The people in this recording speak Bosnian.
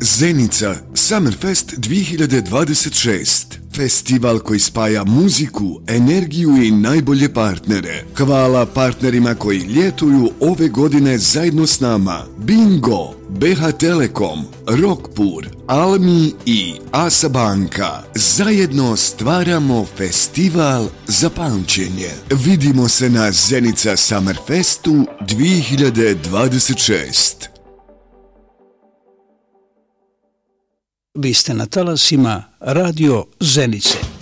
Zenica Summerfest 2026. Festival koji spaja muziku, energiju i najbolje partnere. Hvala partnerima koji ljetuju ove godine zajedno s nama. Bingo, BH Telekom, Rockpur, Almi i Asa Banka. Zajedno stvaramo festival za pamćenje. Vidimo se na Zenica Summerfestu 2026. Vi ste na talasima Radio Zenice.